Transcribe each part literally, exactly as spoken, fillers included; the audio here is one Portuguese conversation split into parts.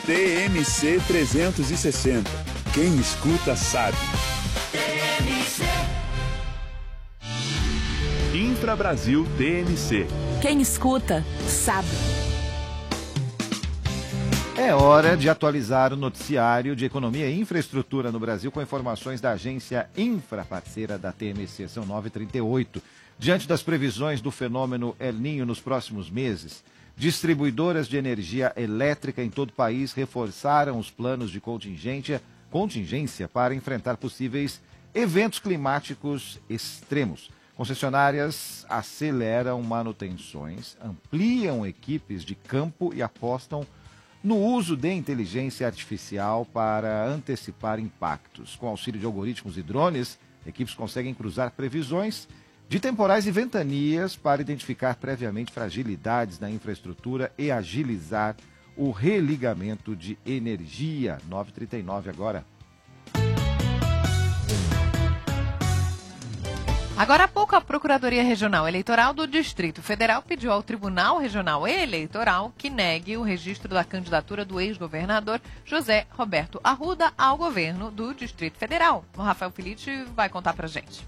T M C trezentos e sessenta. Quem escuta sabe. T M C. Infra Brasil T M C. Quem escuta sabe. É hora de atualizar o noticiário de economia e infraestrutura no Brasil com informações da agência Infra, parceira da T M C. São nove e trinta e oito. Diante das previsões do fenômeno El Niño nos próximos meses, distribuidoras de energia elétrica em todo o país reforçaram os planos de contingência, contingência para enfrentar possíveis eventos climáticos extremos. Concessionárias aceleram manutenções, ampliam equipes de campo e apostam no uso de inteligência artificial para antecipar impactos. Com auxílio de algoritmos e drones, equipes conseguem cruzar previsões de temporais e ventanias para identificar previamente fragilidades na infraestrutura e agilizar o religamento de energia. nove e trinta e nove agora. Agora há pouco, a Procuradoria Regional Eleitoral do Distrito Federal pediu ao Tribunal Regional Eleitoral que negue o registro da candidatura do ex-governador José Roberto Arruda ao governo do Distrito Federal. O Rafael Felitti vai contar pra gente.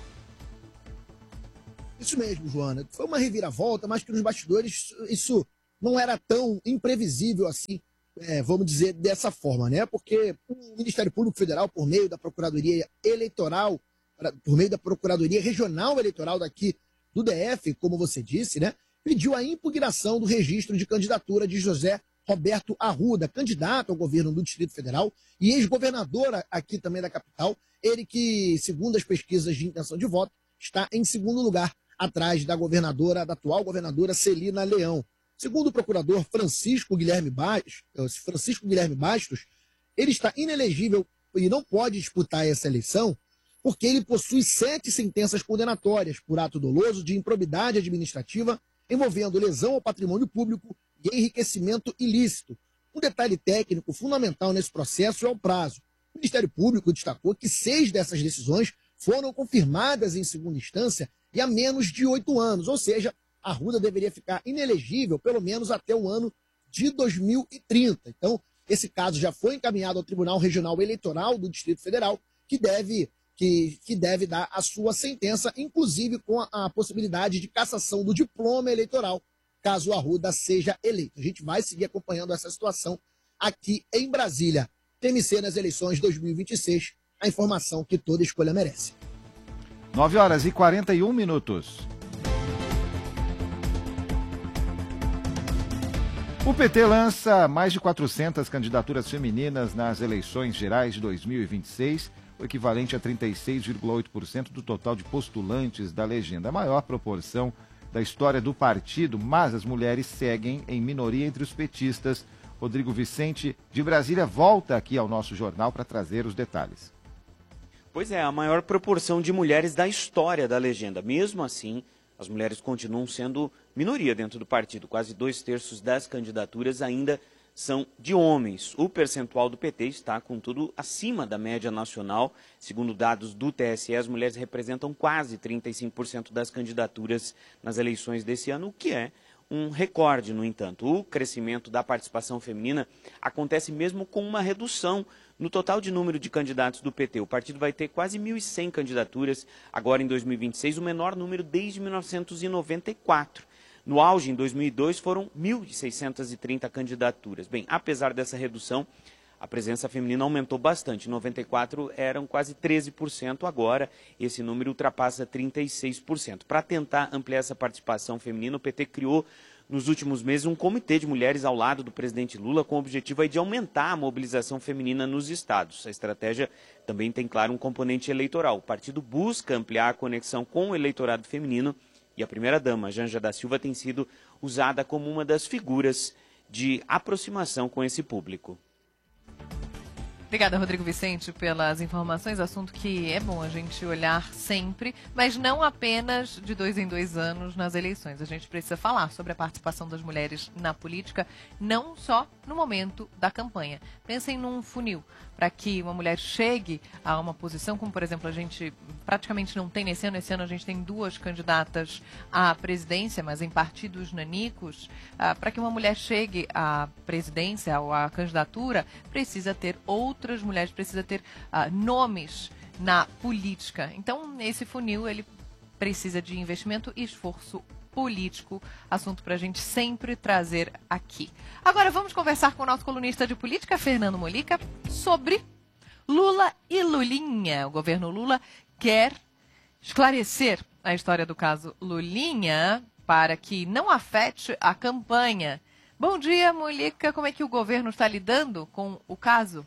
Isso mesmo, Joana. Foi uma reviravolta, mas que nos bastidores isso não era tão imprevisível assim, é, vamos dizer dessa forma, né? Porque o Ministério Público Federal, por meio da Procuradoria Eleitoral, por meio da Procuradoria Regional Eleitoral daqui do D F, como você disse, né, pediu a impugnação do registro de candidatura de José Roberto Arruda, candidato ao governo do Distrito Federal e ex-governador aqui também da capital, ele que, segundo as pesquisas de intenção de voto, está em segundo lugar, atrás da governadora, da atual governadora Celina Leão. Segundo o procurador Francisco Guilherme Bastos, Francisco Guilherme Bastos, ele está inelegível e não pode disputar essa eleição porque ele possui sete sentenças condenatórias por ato doloso de improbidade administrativa envolvendo lesão ao patrimônio público e enriquecimento ilícito. Um detalhe técnico fundamental nesse processo é o prazo. O Ministério Público destacou que seis dessas decisões foram confirmadas em segunda instância e há menos de oito anos, ou seja, Arruda deveria ficar inelegível pelo menos até o ano de dois mil e trinta. Então, esse caso já foi encaminhado ao Tribunal Regional Eleitoral do Distrito Federal, que deve, que, que deve dar a sua sentença, inclusive com a, a possibilidade de cassação do diploma eleitoral, caso Arruda seja eleito. A gente vai seguir acompanhando essa situação aqui em Brasília. T M C nas eleições dois mil e vinte e seis, a informação que toda escolha merece. nove horas e quarenta e um minutos. O P T lança mais de quatrocentas candidaturas femininas nas eleições gerais de dois mil e vinte e seis, o equivalente a trinta e seis vírgula oito por cento do total de postulantes da legenda. A maior proporção da história do partido, mas as mulheres seguem em minoria entre os petistas. Rodrigo Vicente, de Brasília, volta aqui ao nosso jornal para trazer os detalhes. Pois é, a maior proporção de mulheres da história da legenda. Mesmo assim, as mulheres continuam sendo minoria dentro do partido. Quase dois terços das candidaturas ainda são de homens. O percentual do P T está, contudo, acima da média nacional. Segundo dados do T S E, as mulheres representam quase trinta e cinco por cento das candidaturas nas eleições desse ano, o que é um recorde, no entanto. O crescimento da participação feminina acontece mesmo com uma redução no total de número de candidatos do P T. O partido vai ter quase mil e cem candidaturas agora em dois mil e vinte e seis, o menor número desde mil novecentos e noventa e quatro. No auge, em dois mil e dois, foram mil seiscentas e trinta candidaturas. Bem, apesar dessa redução, a presença feminina aumentou bastante. Em noventa e quatro eram quase treze por cento, agora esse número ultrapassa trinta e seis por cento. Para tentar ampliar essa participação feminina, o P T criou nos últimos meses um comitê de mulheres ao lado do presidente Lula com o objetivo aí de aumentar a mobilização feminina nos estados. A estratégia também tem, claro, um componente eleitoral. O partido busca ampliar a conexão com o eleitorado feminino e a primeira-dama, Janja da Silva, tem sido usada como uma das figuras de aproximação com esse público. Obrigada, Rodrigo Vicente, pelas informações. Assunto que é bom a gente olhar sempre, mas não apenas de dois em dois anos nas eleições. A gente precisa falar sobre a participação das mulheres na política, não só no momento da campanha. Pensem num funil para que uma mulher chegue a uma posição, como, por exemplo, a gente praticamente não tem nesse ano. Esse ano a gente tem duas candidatas à presidência, mas em partidos nanicos. Ah, para que uma mulher chegue à presidência ou à candidatura, precisa ter outro outras mulheres, precisa ter uh, nomes na política. Então, esse funil, ele precisa de investimento e esforço político, assunto para a gente sempre trazer aqui. Agora, vamos conversar com o nosso colunista de política, Fernando Molica, sobre Lula e Lulinha. O governo Lula quer esclarecer a história do caso Lulinha para que não afete a campanha. Bom dia, Molica. Como é que o governo está lidando com o caso?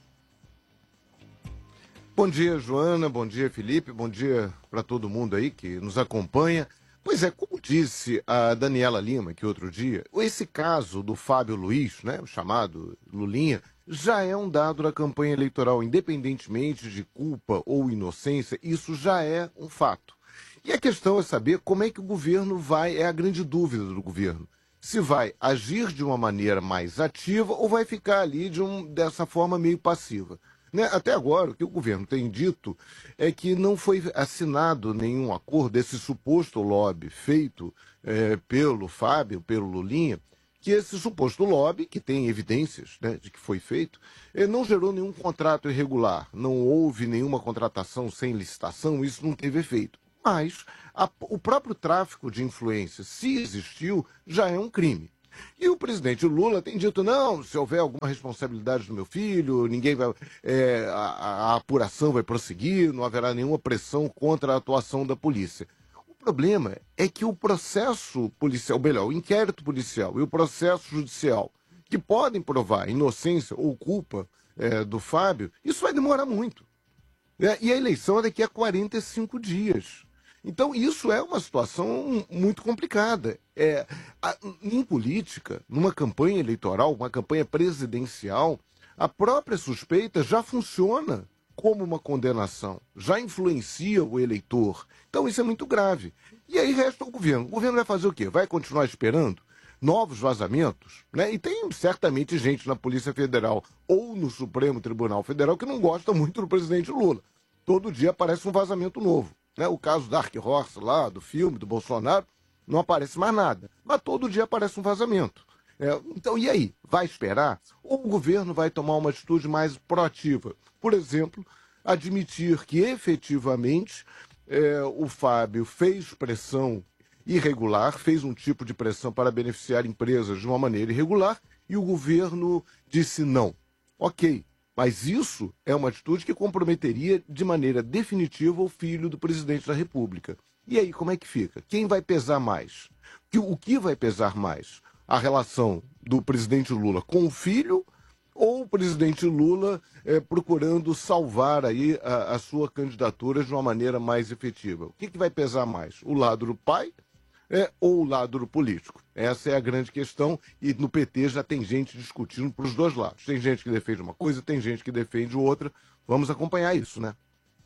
Bom dia, Joana, bom dia, Felipe, bom dia para todo mundo aí que nos acompanha. Pois é, como disse a Daniela Lima que outro dia, esse caso do Fábio Luiz, né, o chamado Lulinha, já é um dado da campanha eleitoral, independentemente de culpa ou inocência, isso já é um fato. E a questão é saber como é que o governo vai, é a grande dúvida do governo, se vai agir de uma maneira mais ativa ou vai ficar ali de um, dessa forma meio passiva. Né? Até agora, o que o governo tem dito é que não foi assinado nenhum acordo, esse suposto lobby feito é, pelo Fábio, pelo Lulinha, que esse suposto lobby, que tem evidências, né, de que foi feito, eh, não gerou nenhum contrato irregular, não houve nenhuma contratação sem licitação, isso não teve efeito. Mas a, o próprio tráfico de influência, se existiu, já é um crime. E o presidente Lula tem dito, não, se houver alguma responsabilidade do meu filho, ninguém vai, é, a, a apuração vai prosseguir, não haverá nenhuma pressão contra a atuação da polícia. O problema é que o processo policial, ou melhor, o inquérito policial e o processo judicial, que podem provar inocência ou culpa é, do Fábio, isso vai demorar muito. É, e a eleição é daqui a quarenta e cinco dias. Então, isso é uma situação muito complicada. É, a, em política, numa campanha eleitoral, uma campanha presidencial, a própria suspeita já funciona como uma condenação, já influencia o eleitor. Então, isso é muito grave. E aí resta o governo. O governo vai fazer o quê? Vai continuar esperando novos vazamentos? Né? E tem certamente gente na Polícia Federal ou no Supremo Tribunal Federal que não gosta muito do presidente Lula. Todo dia aparece um vazamento novo. Né? O caso da Dark Horse lá, do filme, do Bolsonaro, não aparece mais nada. Mas todo dia aparece um vazamento. É, então, e aí? Vai esperar? Ou o governo vai tomar uma atitude mais proativa? Por exemplo, admitir que efetivamente é, o Fábio fez pressão irregular, fez um tipo de pressão para beneficiar empresas de uma maneira irregular e o governo disse não. Ok. Mas isso é uma atitude que comprometeria de maneira definitiva o filho do presidente da República. E aí, como é que fica? Quem vai pesar mais? O que vai pesar mais? A relação do presidente Lula com o filho ou o presidente Lula é, procurando salvar aí a, a sua candidatura de uma maneira mais efetiva? O que, que vai pesar mais? O lado do pai é, ou o lado do político? Essa é a grande questão e no P T já tem gente discutindo para os dois lados. Tem gente que defende uma coisa, tem gente que defende outra. Vamos acompanhar isso, né?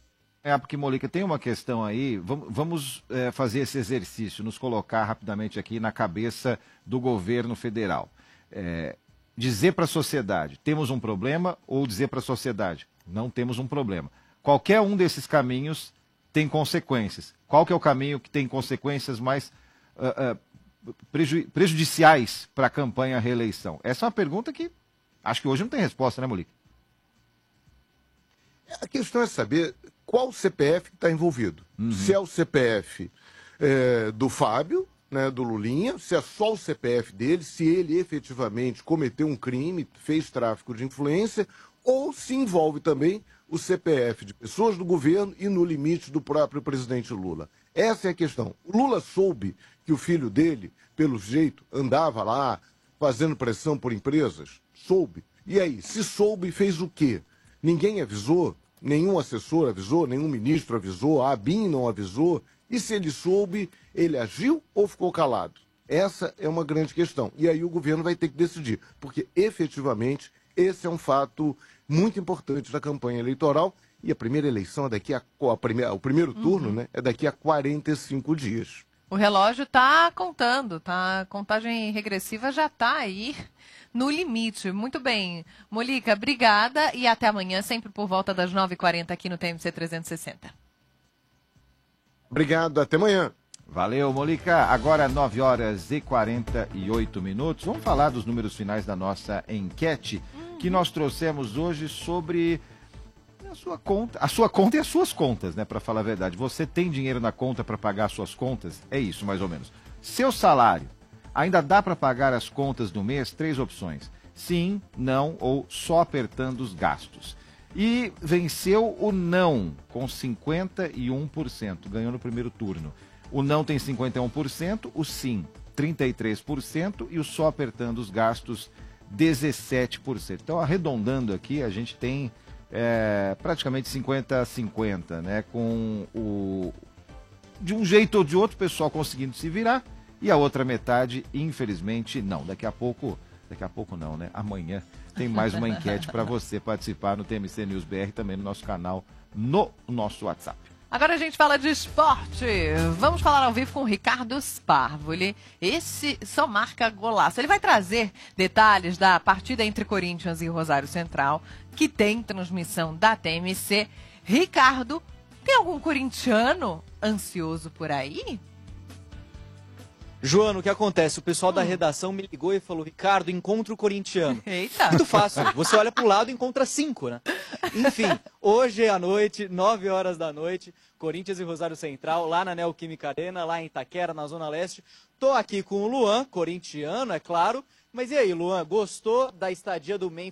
É, porque, Molica, tem uma questão aí, vamos, vamos é, fazer esse exercício, nos colocar rapidamente aqui na cabeça do governo federal. É, dizer para a sociedade, temos um problema, ou dizer para a sociedade, não temos um problema. Qualquer um desses caminhos tem consequências. Qual que é o caminho que tem consequências mais uh, uh, preju prejudiciais para a campanha à reeleição? Essa é uma pergunta que acho que hoje não tem resposta, né, Molica? A questão é saber qual C P F está envolvido. Uhum. Se é o C P F é, do Fábio, né, do Lulinha, se é só o C P F dele, se ele efetivamente cometeu um crime, fez tráfico de influência, ou se envolve também o C P F de pessoas do governo e no limite do próprio presidente Lula. Essa é a questão. O Lula soube que o filho dele, pelo jeito, andava lá fazendo pressão por empresas? Soube. E aí, se soube, fez o quê? Ninguém avisou? Nenhum assessor avisou? Nenhum ministro avisou? A ABIN não avisou? E se ele soube, ele agiu ou ficou calado? Essa é uma grande questão. E aí o governo vai ter que decidir, porque efetivamente Esse é um fato muito importante da campanha eleitoral. E a primeira eleição é daqui a, a primeira, o primeiro turno, uhum. né, é daqui a quarenta e cinco dias. O relógio está contando, tá? A contagem regressiva já está aí no limite. Muito bem. Molica, obrigada e até amanhã, sempre por volta das nove e quarenta aqui no T M C trezentos e sessenta. Obrigado, até amanhã. Valeu, Molica. Agora nove horas e quarenta e oito minutos. Vamos falar dos números finais da nossa enquete hum. que nós trouxemos hoje sobre a sua conta, a sua conta e as suas contas, né? Para falar a verdade. Você tem dinheiro na conta para pagar as suas contas? É isso, mais ou menos. Seu salário, ainda dá para pagar as contas do mês? Três opções. Sim, não ou só apertando os gastos. E venceu o não com cinquenta e um por cento, ganhou no primeiro turno. O não tem cinquenta e um por cento, o sim trinta e três por cento e o só apertando os gastos dezessete por cento. Então, arredondando aqui, a gente tem é, praticamente cinquenta a cinquenta, né? Com o de um jeito ou de outro, o pessoal conseguindo se virar e a outra metade, infelizmente, não. Daqui a pouco, daqui a pouco não, né? Amanhã tem mais uma enquete para você participar no T M C News B R, também no nosso canal, no nosso WhatsApp. Agora a gente fala de esporte. Vamos falar ao vivo com o Ricardo Sparvoli. Esse só marca golaço. Ele vai trazer detalhes da partida entre Corinthians e Rosário Central, que tem transmissão da T M C. Ricardo, tem algum corintiano ansioso por aí? Joana, o que acontece? O pessoal da redação me ligou e falou: Ricardo, encontra o corintiano. Eita! Muito fácil. Você olha pro lado e encontra cinco, né? Enfim, hoje à noite, nove horas da noite, Corinthians e Rosário Central, lá na Neoquímica Arena, lá em Itaquera, na Zona Leste. Tô aqui com o Luan, corintiano, é claro. Mas e aí, Luan, gostou da estadia do Memphis